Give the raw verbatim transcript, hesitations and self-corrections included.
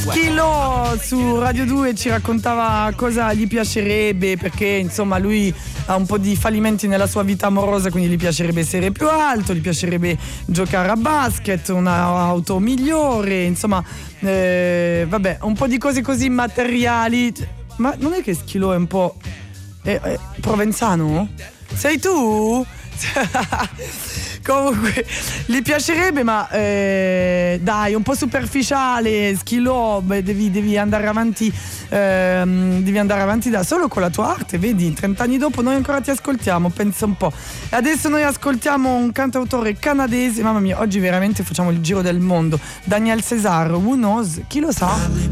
Schilo su Radio due ci raccontava cosa gli piacerebbe, perché insomma lui ha un po' di fallimenti nella sua vita amorosa, quindi gli piacerebbe essere più alto, gli piacerebbe giocare a basket, un'auto migliore, insomma eh, vabbè, un po' di cose così materiali. Ma non è che Schilo è un po' è, è provenzano? Sei tu? Comunque gli piacerebbe, ma eh, dai, un po' superficiale, Schilo, beh, devi, devi andare avanti ehm, devi andare avanti da solo con la tua arte, vedi, trent'anni dopo noi ancora ti ascoltiamo, pensa un po'. E adesso noi ascoltiamo un cantautore canadese, mamma mia, oggi veramente facciamo il giro del mondo, Daniel Cesar, Who Knows, chi lo sa?